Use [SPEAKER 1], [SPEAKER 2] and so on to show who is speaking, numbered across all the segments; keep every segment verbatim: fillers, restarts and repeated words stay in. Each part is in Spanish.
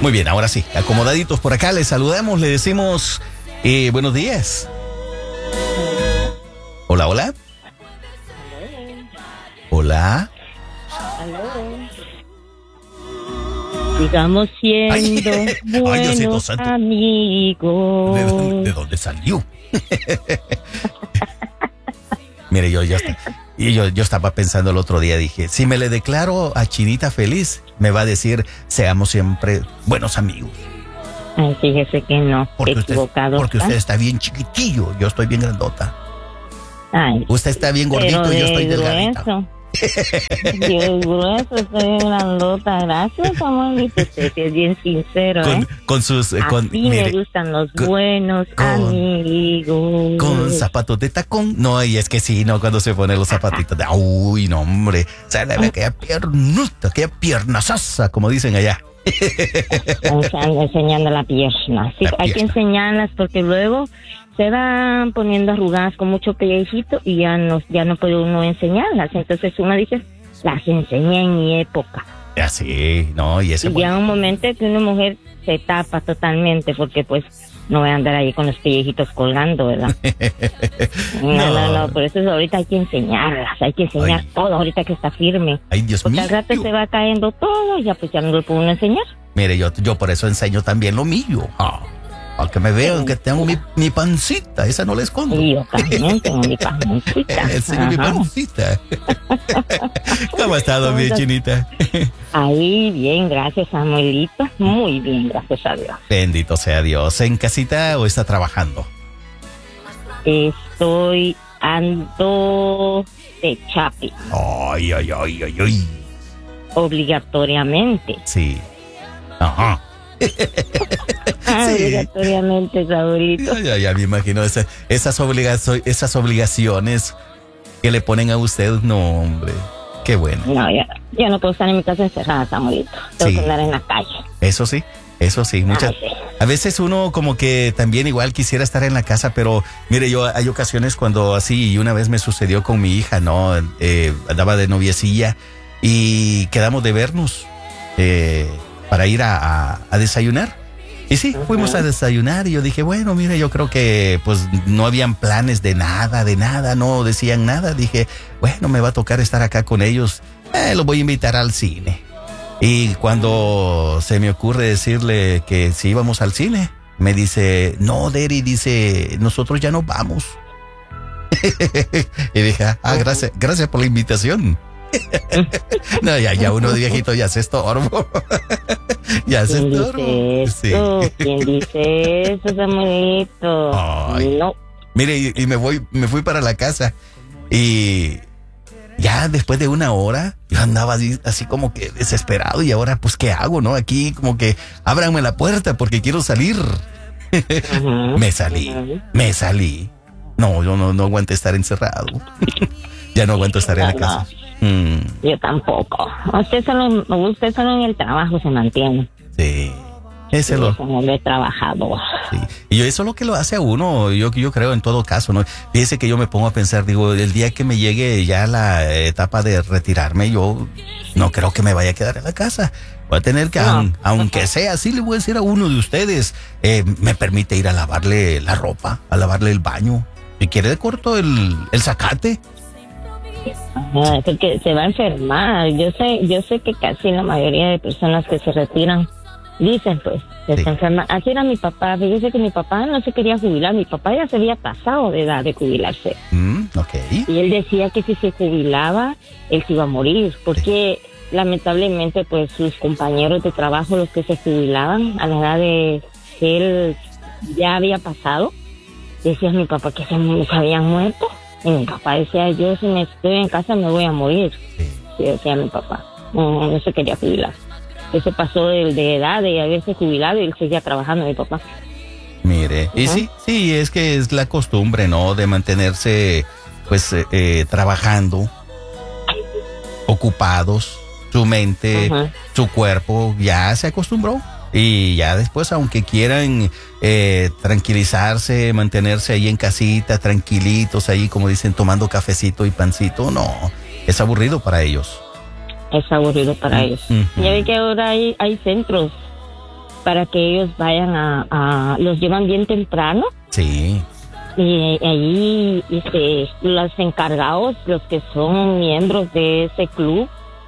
[SPEAKER 1] Muy bien, ahora sí, acomodaditos por acá, les saludamos, le decimos eh, buenos días. Hola, hola. Hola.
[SPEAKER 2] Sigamos siendo
[SPEAKER 1] Ay,
[SPEAKER 2] buenos
[SPEAKER 1] ay, Diosito santo.
[SPEAKER 2] amigos.
[SPEAKER 1] ¿De dónde, de dónde salió? Mire, yo ya está, y yo, yo estaba pensando el otro día, dije, si me le declaro a Chinita feliz, me va a decir, seamos siempre buenos amigos.
[SPEAKER 2] Ay, fíjese que no,
[SPEAKER 1] Porque usted,
[SPEAKER 2] equivocado.
[SPEAKER 1] porque
[SPEAKER 2] está.
[SPEAKER 1] usted está bien chiquitillo, yo estoy bien grandota.
[SPEAKER 2] Ay,
[SPEAKER 1] Usted está bien gordito
[SPEAKER 2] pero
[SPEAKER 1] y yo estoy
[SPEAKER 2] de
[SPEAKER 1] delgadita.
[SPEAKER 2] grueso. Yo grueso, estoy grandota. Gracias, amorito. Usted sí es bien sincero,
[SPEAKER 1] Con,
[SPEAKER 2] ¿eh?
[SPEAKER 1] con sus... eh, con,
[SPEAKER 2] Así
[SPEAKER 1] mire,
[SPEAKER 2] me gustan los
[SPEAKER 1] con-
[SPEAKER 2] buenos
[SPEAKER 1] con-
[SPEAKER 2] amigos.
[SPEAKER 1] con zapatos de tacón. No, y es que sí, no, cuando se pone los zapatitos de... Uy, no, hombre. Se le ve aquella piernuta, aquella pierna sasa, como dicen allá.
[SPEAKER 2] Enseñando, enseñando la pierna. Sí,
[SPEAKER 1] La
[SPEAKER 2] hay que
[SPEAKER 1] pierna.
[SPEAKER 2] enseñarlas porque luego se van poniendo arrugadas con mucho pellejito y ya no, ya no puede uno enseñarlas. Entonces uno dice, las enseñé en mi época.
[SPEAKER 1] Así, no, y ese...
[SPEAKER 2] Y llega un momento que una mujer se tapa totalmente porque pues no voy a andar ahí con los pellejitos colgando, ¿verdad? No, no, no, no, por eso es ahorita hay que enseñarlas, hay que enseñar
[SPEAKER 1] Ay.
[SPEAKER 2] todo ahorita que está firme.
[SPEAKER 1] Ay, Dios
[SPEAKER 2] Porque
[SPEAKER 1] mío.
[SPEAKER 2] al rato se va cayendo todo y ya pues ya no lo puede uno enseñar.
[SPEAKER 1] Mire, yo, yo por eso enseño también lo mío. Ah, para que me vean que tengo mi, mi pancita, esa no la escondo.
[SPEAKER 2] Y yo también tengo mi pancita.
[SPEAKER 1] Enseño mi
[SPEAKER 2] Ajá.
[SPEAKER 1] pancita. ¿Cómo ha estado,
[SPEAKER 2] ¿Cómo
[SPEAKER 1] mi
[SPEAKER 2] estás?
[SPEAKER 1] Chinita?
[SPEAKER 2] Ahí, bien, gracias, Samuelito. Muy bien, gracias a Dios.
[SPEAKER 1] Bendito sea Dios. ¿En casita o está trabajando?
[SPEAKER 2] Estoy ando de chapi,
[SPEAKER 1] Ay, ay, ay, ay, ay.
[SPEAKER 2] obligatoriamente.
[SPEAKER 1] Sí. Ajá.
[SPEAKER 2] Ah, obligatoriamente, Samuelito.
[SPEAKER 1] Ya, ya, ya me imagino esa- esas, obligazo- esas obligaciones que le ponen a usted. No, hombre. Qué bueno.
[SPEAKER 2] No, ya, yo no puedo estar en mi casa encerrada, Samuelito. Tengo
[SPEAKER 1] Sí.
[SPEAKER 2] que andar en la calle.
[SPEAKER 1] Eso sí, eso sí. Muchas,
[SPEAKER 2] Ay, sí.
[SPEAKER 1] a veces uno como que también igual quisiera estar en la casa, pero mire, yo hay ocasiones cuando así, y una vez me sucedió con mi hija, ¿no? Eh, andaba de noviecilla y quedamos de vernos eh, para ir a, a- a desayunar. Y sí,
[SPEAKER 2] Ujú.
[SPEAKER 1] fuimos a desayunar y yo dije, bueno, mire, yo creo que pues no habían planes de nada, de nada, no decían nada. Dije, bueno, me va a tocar estar acá con ellos, eh, los voy a invitar al cine. Y cuando se me ocurre decirle que si íbamos al cine, me dice, no, Deri, dice, nosotros ya nos vamos. Y dije, ah, gracias, gracias por la invitación. No, ya, ya uno de viejito ya se estorbo. Ya se
[SPEAKER 2] ¿Quién
[SPEAKER 1] estorbo.
[SPEAKER 2] dice eso?
[SPEAKER 1] Sí.
[SPEAKER 2] ¿Quién dice eso, Samuelito?
[SPEAKER 1] Ay.
[SPEAKER 2] No.
[SPEAKER 1] Mire, y, y me voy, me fui para la casa y ya después de una hora yo andaba así, así como que desesperado y ahora pues qué hago, ¿no? Aquí como que ábranme la puerta porque quiero salir.
[SPEAKER 2] Ujú.
[SPEAKER 1] Me salí,
[SPEAKER 2] Ujú.
[SPEAKER 1] me salí. No, yo no, no aguanto estar encerrado. Ya no aguanto estar en la
[SPEAKER 2] No,
[SPEAKER 1] casa. Mm,
[SPEAKER 2] Yo tampoco. Usted solo, usted solo en el trabajo se mantiene.
[SPEAKER 1] sí, ese lo,
[SPEAKER 2] Es un hombre trabajador.
[SPEAKER 1] sí. Y yo- eso es lo que lo hace a uno, yo, yo creo en todo caso, ¿no? Fíjese que yo me pongo a pensar, digo, el día que me llegue ya la etapa de retirarme, yo no creo que me vaya a quedar en la casa. Voy a tener que,
[SPEAKER 2] No.
[SPEAKER 1] aun- aunque sea así, le voy a decir a uno de ustedes, eh, me permite ir a lavarle la ropa, a lavarle el baño. Si quiere de corto el, el zacate.
[SPEAKER 2] Ajá, porque se va a enfermar. Yo sé, yo sé que casi la mayoría de personas que se retiran dicen pues que
[SPEAKER 1] Sí.
[SPEAKER 2] se enferman. Así era mi papá. Fíjese que mi papá no se quería jubilar. Mi papá ya se había pasado de edad de jubilarse.
[SPEAKER 1] Mm, ok.
[SPEAKER 2] Y él decía que si se jubilaba, él se iba a morir. Porque lamentablemente pues sus compañeros de trabajo, los que se jubilaban a la edad de que él ya había pasado, decía mi papá que se, se habían muerto. Y mi papá decía, yo si me estoy en casa me voy a morir.
[SPEAKER 1] Sí.
[SPEAKER 2] Sí, decía mi papá. No, no se quería jubilar. Él se pasó de, de edad de haberse jubilado y él seguía trabajando, mi papá.
[SPEAKER 1] Mire, y
[SPEAKER 2] Ajá.
[SPEAKER 1] sí, sí, es que es la costumbre, ¿no? De mantenerse, pues, eh, eh, trabajando, ocupados, su mente,
[SPEAKER 2] Ajá.
[SPEAKER 1] su cuerpo ya se acostumbró. Y ya después, aunque quieran eh, tranquilizarse, mantenerse ahí en casita, tranquilitos, ahí como dicen, tomando cafecito y pancito, no, es aburrido para ellos.
[SPEAKER 2] Es aburrido para ellos.
[SPEAKER 1] Ujú.
[SPEAKER 2] Ya ve que ahora hay, hay centros para que ellos vayan a, a los llevan bien temprano.
[SPEAKER 1] Sí.
[SPEAKER 2] Y allí este, los encargados, los que son miembros de ese club,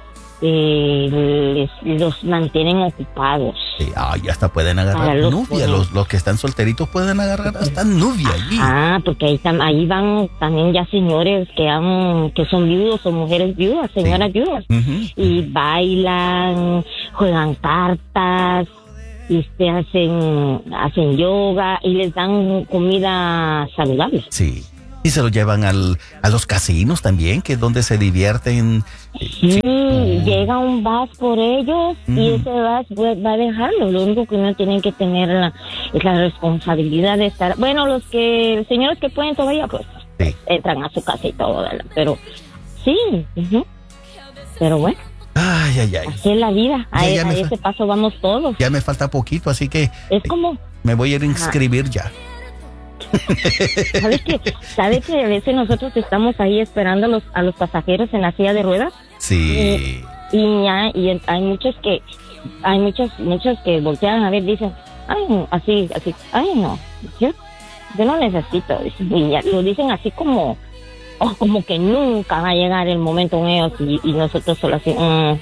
[SPEAKER 2] eh, les, los mantienen ocupados.
[SPEAKER 1] Sí, ay, hasta pueden agarrar
[SPEAKER 2] los
[SPEAKER 1] novia. Los, los que están solteritos pueden agarrar hasta novia allí.
[SPEAKER 2] Ah, porque ahí, ahí van también ya señores que han, que son viudos o mujeres viudas, señoras sí. viudas. Uh-huh. Y bailan, juegan cartas, y se hacen, hacen yoga y les dan comida saludable.
[SPEAKER 1] Sí. Y se lo llevan al, a los casinos también, que es donde se divierten.
[SPEAKER 2] Sí, sí. Llega un bus por ellos mm. y ese bus va a dejarlo. Lo único que no tienen que tener la, es la responsabilidad de estar... Bueno, los que los señores que pueden todavía, pues, sí. entran a su casa y todo, ¿verdad? Pero sí, uh-huh. pero bueno.
[SPEAKER 1] Ay, ay, ay.
[SPEAKER 2] Así es la vida. Ya, a, ya a ese fa- paso vamos todos.
[SPEAKER 1] Ya me falta poquito, así que...
[SPEAKER 2] Es como... Eh,
[SPEAKER 1] me voy a ir a inscribir ah. ya.
[SPEAKER 2] ¿Sabes que ¿Sabe que a veces nosotros estamos ahí esperando a los, a los pasajeros en la silla de ruedas?
[SPEAKER 1] Sí.
[SPEAKER 2] Y, y ya y hay muchos que hay muchos muchos que voltean a ver, dicen, ay, no, así, así, ay, no, yo, yo no necesito. Y ya, lo dicen así como, oh, como que nunca va a llegar el momento en ellos y, y nosotros solo así, mm,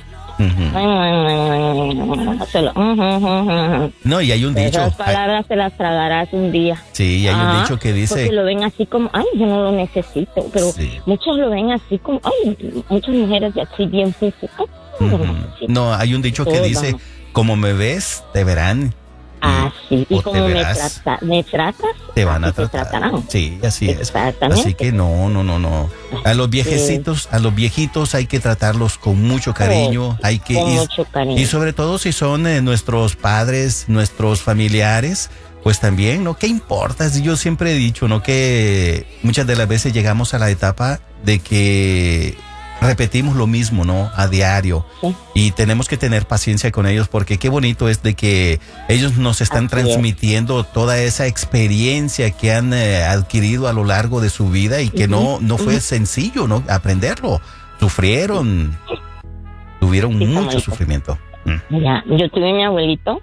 [SPEAKER 2] Uh-huh. Solo, uh-huh, uh-huh.
[SPEAKER 1] No, y hay un dicho.
[SPEAKER 2] Esas palabras te las tragarás un día.
[SPEAKER 1] Sí, y hay ah, un dicho que dice.
[SPEAKER 2] Porque lo ven así como, ay, yo no lo necesito. Pero sí. muchos lo ven así como, ay, muchas mujeres de así bien físicas.
[SPEAKER 1] Uh-huh. No, hay un dicho que Todo dice, vamos. Como me ves, te verán.
[SPEAKER 2] Ah, sí, y como me, trata, me tratas,
[SPEAKER 1] te van a tratar. Sí, así es. Así que no, no, no, no. A los viejecitos, a los viejitos hay que tratarlos con mucho cariño, oh, hay que
[SPEAKER 2] con
[SPEAKER 1] y,
[SPEAKER 2] mucho cariño.
[SPEAKER 1] Y sobre todo si son eh, nuestros padres, nuestros familiares, pues también, ¿no? ¿Qué importa? Yo siempre he dicho, ¿no? Que muchas de las veces llegamos a la etapa de que repetimos lo mismo, ¿no? A diario. Sí. Y tenemos que tener paciencia con ellos porque qué bonito es de que ellos nos están Así transmitiendo es. toda esa experiencia que han eh, adquirido a lo largo de su vida y que uh-huh. no, no fue uh-huh. sencillo, ¿no? Aprenderlo. Sufrieron. Tuvieron sí, mucho sufrimiento.
[SPEAKER 2] Mm. Ya, yo tuve a mi abuelito.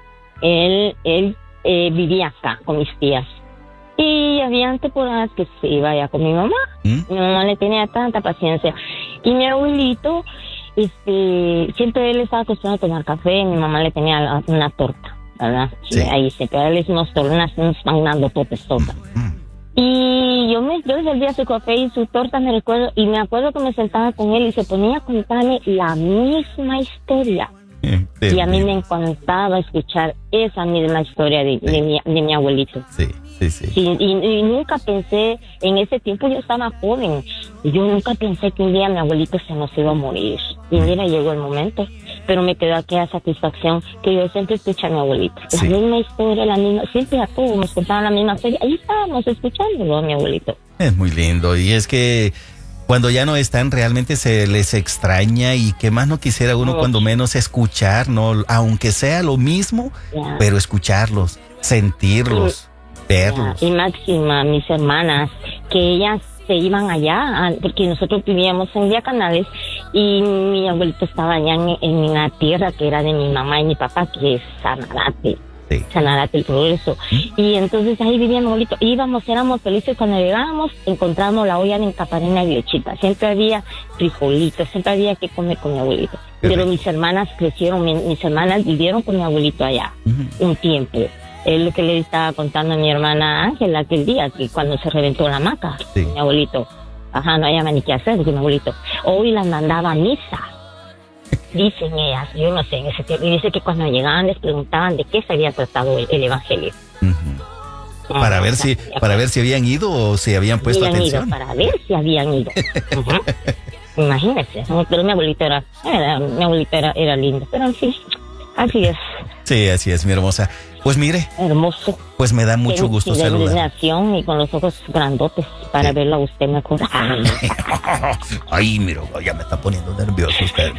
[SPEAKER 2] Él, él eh, vivía acá con mis tías. Y había temporadas que se iba allá con mi mamá. ¿Mm? Mi mamá le tenía tanta paciencia. Y mi abuelito, este, siempre él estaba acostumbrado a tomar café. Y mi mamá le tenía una torta, ¿verdad?
[SPEAKER 1] Sí.
[SPEAKER 2] Ahí se pero él hizo unos tornas, unos magnando topes, tortas.
[SPEAKER 1] Mm.
[SPEAKER 2] Y yo me, yo servía su café y su torta, me recuerdo. Y me acuerdo que me sentaba con él y se ponía a contarme la misma historia. Sí, y a mí me encantaba escuchar esa misma historia de, sí. de, mi, de mi abuelito.
[SPEAKER 1] Sí, sí, sí.
[SPEAKER 2] sí y, y nunca pensé, en ese tiempo yo estaba joven, y yo nunca pensé que un día mi abuelito se nos iba a morir. Y mira, llegó el momento, pero me quedó aquella satisfacción que yo siempre escuché a mi abuelito. Sí. La misma historia, la misma, siempre a todos nos contaban la misma historia. Ahí estábamos escuchándolo a mi abuelito.
[SPEAKER 1] Es muy lindo, y es que cuando ya no están, realmente se les extraña y que más no quisiera uno oh. cuando menos escuchar, ¿no? Aunque sea lo mismo, yeah. pero escucharlos, sentirlos, yeah. verlos.
[SPEAKER 2] Y Máxima, mis hermanas, que ellas se iban allá, porque nosotros vivíamos en Vía Canales y mi abuelito estaba allá en, en la tierra que era de mi mamá y mi papá, que es Sanarate. Sí. Sanarate, el Progreso. ¿Mm? Y entonces ahí vivía mi abuelito. Íbamos, éramos felices cuando llegábamos, encontramos la olla de Caparena y Biochita. Siempre había frijolitos, siempre había que comer con mi abuelito. Qué Pero rico. Mis hermanas crecieron, mi, mis hermanas vivieron con mi abuelito allá uh-huh. un tiempo. Es lo que le estaba contando a mi hermana Ángela aquel día, que cuando se reventó la hamaca, sí. mi abuelito. Ajá, no había ni qué hacer, porque mi abuelito. Hoy las mandaba a misa. Dicen ellas, yo no sé, en ese tiempo, y dice que cuando llegaban les preguntaban de qué se había tratado el, el evangelio.
[SPEAKER 1] Uh-huh. Uh-huh. Para ver si, para ver si habían ido o si habían puesto
[SPEAKER 2] habían
[SPEAKER 1] atención.
[SPEAKER 2] Ido, para ver si habían ido. Uh-huh. Imagínense, pero mi abuelito era, era mi abuelito era, era lindo, pero sí, así es.
[SPEAKER 1] Sí, así es, mi hermosa. Pues mire,
[SPEAKER 2] hermoso.
[SPEAKER 1] Pues me da mucho
[SPEAKER 2] Qué
[SPEAKER 1] gusto saludar.
[SPEAKER 2] Y con los ojos grandotes para sí. verlo a usted mejor.
[SPEAKER 1] Ay, mira, ya me está poniendo nervioso usted.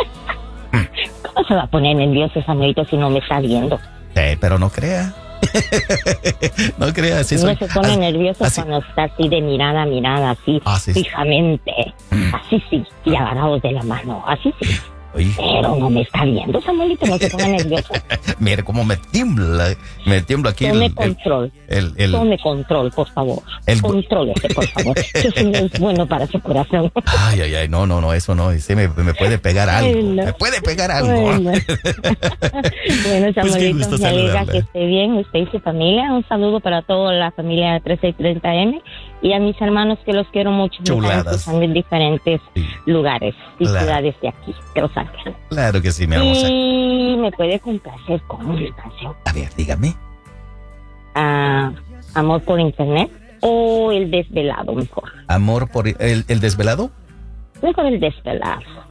[SPEAKER 2] ¿Cómo se va a poner nervioso ese amiguito si no me está viendo?
[SPEAKER 1] Sí, pero no crea. No crea, así
[SPEAKER 2] no
[SPEAKER 1] soy.
[SPEAKER 2] se pone
[SPEAKER 1] así,
[SPEAKER 2] nervioso
[SPEAKER 1] así.
[SPEAKER 2] Cuando está así de mirada a mirada, así,
[SPEAKER 1] así
[SPEAKER 2] fijamente. Mm. Así sí, y agarrados de la mano, así sí.
[SPEAKER 1] Oye.
[SPEAKER 2] Pero no me está viendo, Samuelito, no se ponga nervioso.
[SPEAKER 1] Mire cómo me tiembla, me tiembla aquí.
[SPEAKER 2] Tome
[SPEAKER 1] el,
[SPEAKER 2] control,
[SPEAKER 1] el, el,
[SPEAKER 2] tome control, por favor.
[SPEAKER 1] el-
[SPEAKER 2] Contrólese, por favor. Eso no es bueno para su corazón.
[SPEAKER 1] Ay, ay, ay, no, no, no, eso no, ese me, me puede pegar algo,
[SPEAKER 2] Ay, no.
[SPEAKER 1] me puede pegar algo.
[SPEAKER 2] Bueno, bueno, Samuelito,
[SPEAKER 1] gusto
[SPEAKER 2] me alegra
[SPEAKER 1] saludarle.
[SPEAKER 2] que esté bien, usted y su familia. Un saludo para toda la familia de trece y treinta eme y a mis hermanos que los quiero mucho.
[SPEAKER 1] Chuladas.
[SPEAKER 2] Que están en diferentes
[SPEAKER 1] Sí.
[SPEAKER 2] lugares y
[SPEAKER 1] Claro.
[SPEAKER 2] ciudades de aquí, de Los Ángeles.
[SPEAKER 1] Claro que sí, mi hermosa.
[SPEAKER 2] Y me puede complacer con una canción.
[SPEAKER 1] A ver, dígame.
[SPEAKER 2] Ah, Amor por Internet o El Desvelado, mejor.
[SPEAKER 1] Amor por el, el desvelado.
[SPEAKER 2] Mejor El Desvelado.